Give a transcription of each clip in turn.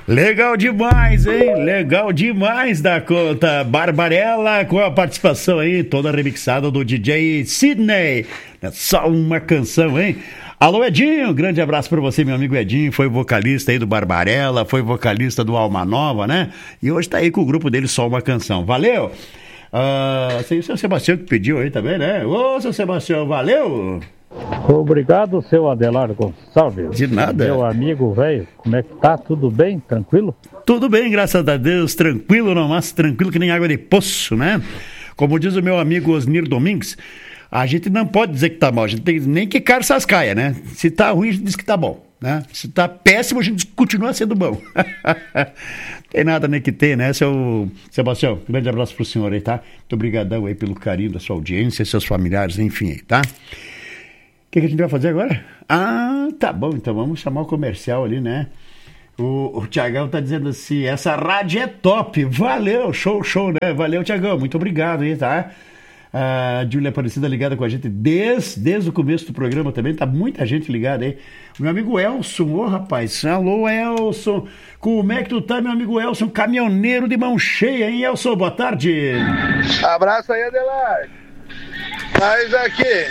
Legal demais, hein? Legal demais da conta. Barbarella com a participação aí, toda remixada do DJ Sidney. É só uma canção, hein? Alô, Edinho, grande abraço pra você, meu amigo Edinho. Foi vocalista aí do Barbarella, foi vocalista do Alma Nova, né? E hoje tá aí com o grupo dele, Só Uma Canção. Valeu! O seu Sebastião que pediu aí também, né? Ô, seu Sebastião, valeu! Obrigado, seu Adelardo Gonçalves. De nada. Meu amigo velho, como é que tá? Tudo bem? Tranquilo? Tudo bem, graças a Deus. Tranquilo, não, mas tranquilo que nem água de poço, né? Como diz o meu amigo Osnir Domingues, a gente não pode dizer que tá mal, a gente tem nem que carçascaia, né? Se tá ruim, a gente diz que tá bom, né? Se tá péssimo, a gente continua sendo bom. Tem nada nem que ter, né, seu Sebastião? Grande abraço pro senhor aí, tá? Muito obrigadão aí pelo carinho da sua audiência, seus familiares, enfim aí, tá? O que a gente vai fazer agora? Ah, tá bom, então vamos chamar o comercial ali, né? O Tiagão tá dizendo assim, essa rádio é top, valeu, show, né? Valeu, Tiagão, muito obrigado aí, tá? A Júlia Aparecida ligada com a gente desde o começo do programa também, tá muita gente ligada aí. O meu amigo Elson, ô rapaz, alô Elson, como é que tu tá, meu amigo Elson, caminhoneiro de mão cheia, hein, Elson, boa tarde. Abraço aí, Adelardo. Mas aqui,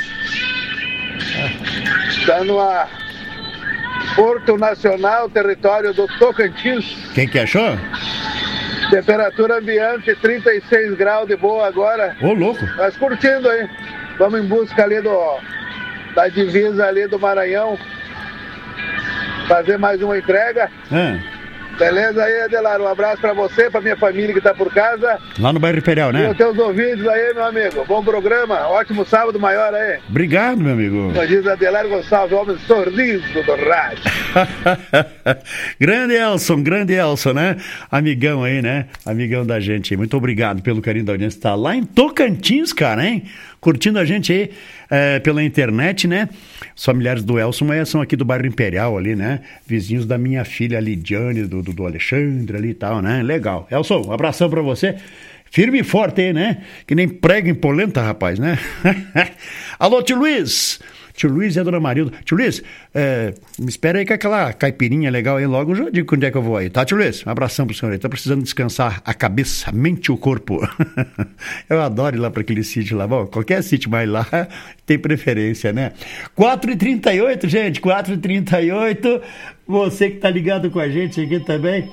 está no Porto Nacional, território do Tocantins. Quem que achou? Temperatura ambiente 36 graus de boa agora. Ô, louco. Mas curtindo aí. Vamos em busca ali da divisa ali do Maranhão. Fazer mais uma entrega. Beleza aí, Adelar? Um abraço pra você, pra minha família que tá por casa. Lá no bairro Imperial, né? E os teus ouvintes aí, meu amigo. Bom programa, ótimo sábado maior aí. Obrigado, meu amigo. Como diz Adelar Gonçalves, homem sorriso do rádio. Grande Elson, né? Amigão aí, né? Amigão da gente aí. Muito obrigado pelo carinho da audiência. Tá lá em Tocantins, cara, hein? Curtindo a gente aí pela internet, né? Os familiares do Elson são aqui do bairro Imperial ali, né? Vizinhos da minha filha Lidiane, do Alexandre ali e tal, né? Legal. Elson, um abração pra você. Firme e forte aí, né? Que nem prego em polenta, rapaz, né? Alô, tio Luiz. Tio Luiz e a dona Marilda. Tio Luiz, me espera aí com aquela caipirinha legal aí logo, já digo quando é que eu vou aí, tá, tio Luiz? Um abração pro senhor aí. Tá precisando descansar a cabeça, a mente e o corpo. Eu adoro ir lá pra aquele sítio lá. Bom, qualquer sítio, mas lá tem preferência, né? 4h38, gente, 4h38. Você que tá ligado com a gente aqui também.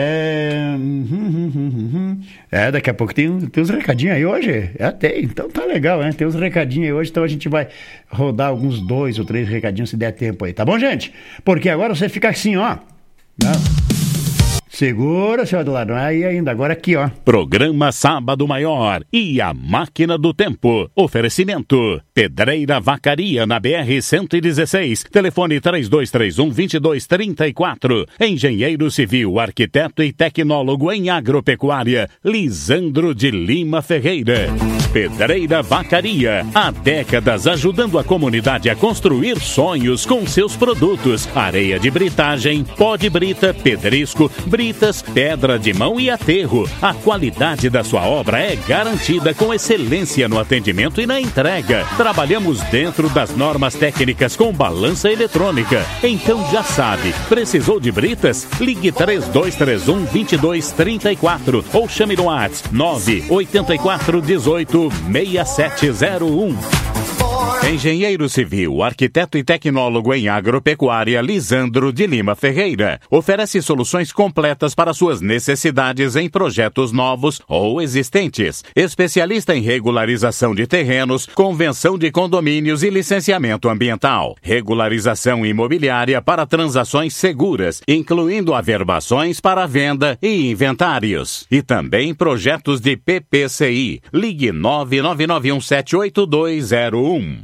Daqui a pouco tem uns recadinhos aí hoje. Tem, então tá legal, né? Tem uns recadinhos aí hoje, então a gente vai rodar alguns 2 ou 3 recadinhos se der tempo aí, tá bom, gente? Porque agora você fica assim, ó. Não. Segura, senhor Adelardo, aí ainda, agora aqui, ó. Programa Sábado Maior e a Máquina do Tempo. Oferecimento: Pedreira Vacaria na BR-116. Telefone 3231-2234. Engenheiro Civil, Arquiteto e Tecnólogo em Agropecuária, Lisandro de Lima Ferreira. Pedreira Vacaria, há décadas ajudando a comunidade a construir sonhos com seus produtos. Areia de britagem, pó de brita, pedrisco, britas, pedra de mão e aterro. A qualidade da sua obra é garantida com excelência no atendimento e na entrega. Trabalhamos dentro das normas técnicas com balança eletrônica. Então já sabe, precisou de britas? Ligue 3231-2234 ou chame no WhatsApp 98418 6701. Engenheiro Civil, Arquiteto e Tecnólogo em Agropecuária, Lisandro de Lima Ferreira. Oferece soluções completas para suas necessidades em projetos novos ou existentes. Especialista em regularização de terrenos, convenção de condomínios e licenciamento ambiental. Regularização imobiliária para transações seguras, incluindo averbações para venda e inventários. E também projetos de PPCI. Ligue 999178201.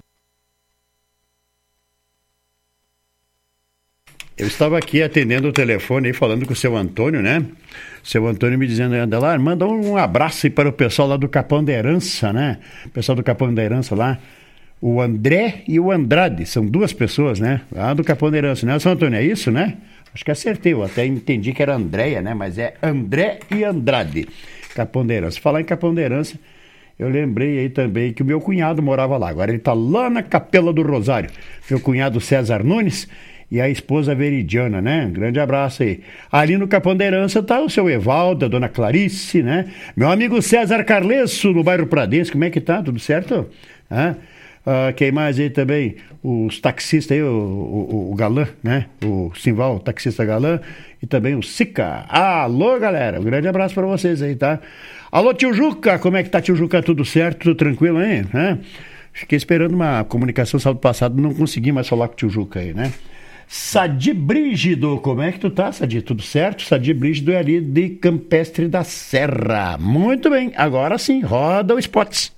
Eu estava aqui atendendo o telefone aí, falando com o seu Antônio, né? Seu Antônio me dizendo, Adelar, manda um abraço aí para o pessoal lá do Capão da Herança, né? O pessoal do Capão da Herança lá, o André e o Andrade, são 2 pessoas, né? Lá do Capão da Herança, né? Seu Antônio, é isso, né? Acho que acertei, eu até entendi que era Andréia, né? Mas é André e Andrade, Capão da Herança. Falar em Capão da Herança, eu lembrei aí também que o meu cunhado morava lá. Agora ele está lá na Capela do Rosário. Meu cunhado César Nunes, e a esposa Veridiana, né? Grande abraço aí. Ali no Capandeirança tá o seu Evaldo, a dona Clarice, né? Meu amigo César Carlesso, no bairro Pradense, como é que tá? Tudo certo? Quem mais aí também? Os taxistas aí, o Galã, né? O Simval, o taxista Galã, e também o Sica. Alô, galera, um grande abraço para vocês aí, tá? Alô, tio Juca, como é que tá, tio Juca? Tudo certo? Tudo tranquilo aí? Fiquei esperando uma comunicação sábado passado, não consegui mais falar com o tio Juca aí, né? Sadi Brígido, como é que tu tá, Sadi? Tudo certo? Sadi Brígido é ali de Campestre da Serra. Muito bem, agora sim, roda o Spots.